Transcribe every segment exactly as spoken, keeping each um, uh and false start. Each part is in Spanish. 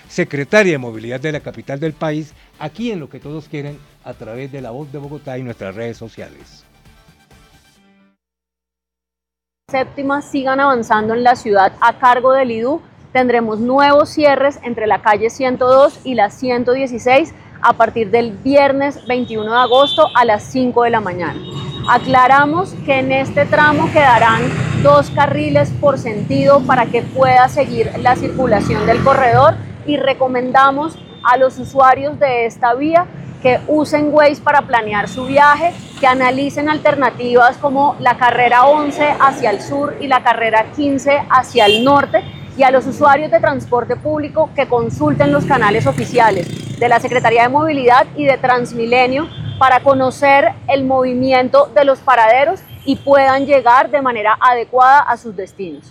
secretaria de Movilidad de la capital del país, aquí en Lo que Todos Quieren, a través de La Voz de Bogotá y nuestras redes sociales. Séptima sigan avanzando en la ciudad a cargo del I D U. Tendremos nuevos cierres entre la calle ciento dos y la ciento dieciséis a partir del viernes veintiuno de agosto a las cinco de la mañana. Aclaramos que en este tramo quedarán dos carriles por sentido para que pueda seguir la circulación del corredor y recomendamos a los usuarios de esta vía que usen Waze para planear su viaje, que analicen alternativas como la carrera once hacia el sur y la carrera quince hacia el norte, y a los usuarios de transporte público que consulten los canales oficiales de la Secretaría de Movilidad y de Transmilenio para conocer el movimiento de los paraderos y puedan llegar de manera adecuada a sus destinos.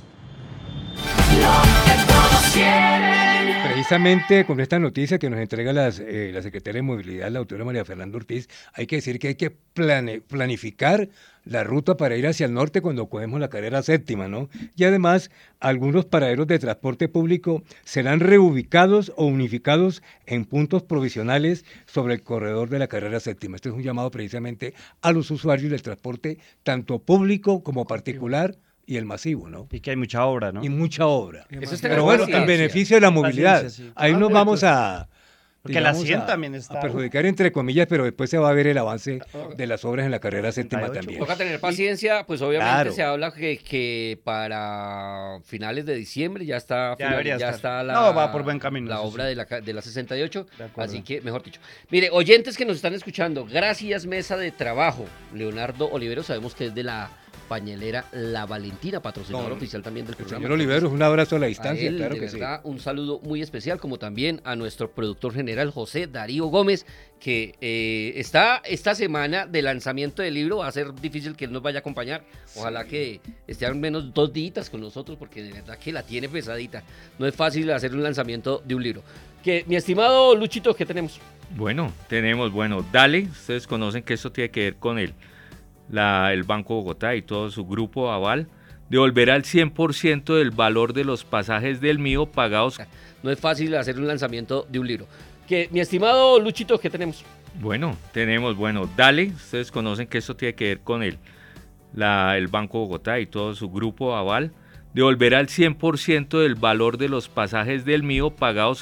Precisamente con esta noticia que nos entrega las, eh, la Secretaria de Movilidad, la doctora María Fernanda Ortiz, hay que decir que hay que plane, planificar la ruta para ir hacia el norte cuando cogemos la carrera séptima, ¿no? Y además, algunos paraderos de transporte público serán reubicados o unificados en puntos provisionales sobre el corredor de la carrera séptima. Esto es un llamado precisamente a los usuarios del transporte, tanto público como particular, y el masivo, ¿no? Y que hay mucha obra, ¿no? Y mucha obra. Eso es Pero bueno, en beneficio de la movilidad. Paciencia, sí. Ahí Ah, nos pero vamos pues, a... Porque la digamos, cien a- también está... a perjudicar entre comillas, pero después se va a ver el avance de las obras en la carrera séptima setenta y ocho. también. Toca tener paciencia, pues obviamente Claro. se habla que, que para finales de diciembre ya está, Ya final- debería ya estar. está la, No, va por buen camino, la eso obra sí. de la, ca- de la sesenta y ocho, De acuerdo. así que mejor dicho. Mire, oyentes que nos están escuchando, gracias mesa de trabajo. Leonardo Olivero, sabemos que es de la pañalera La Valentina, patrocinador No, oficial también del El programa. señor Oliveros, un abrazo a la A distancia, él, claro de que sí. verdad, un saludo muy especial, como también a nuestro productor general José Darío Gómez, que eh, está esta semana de lanzamiento del libro. Va a ser difícil que él nos vaya a acompañar. Ojalá que esté al menos dos días con nosotros, porque de verdad que la tiene pesadita. No es fácil hacer un lanzamiento de un libro. Que, mi estimado Luchito, ¿qué tenemos? Bueno, tenemos, bueno, Dale, ustedes conocen que esto tiene que ver con el, la, el Banco Bogotá y todo su grupo Aval, devolverá el cien por ciento del valor de los pasajes del mío pagados. No es fácil hacer un lanzamiento de un libro. Que, mi estimado Luchito, ¿qué tenemos? Bueno, tenemos, bueno, Dale, ustedes conocen que esto tiene que ver con el, la, el Banco Bogotá y todo su grupo Aval, devolverá el cien por ciento del valor de los pasajes del mío pagados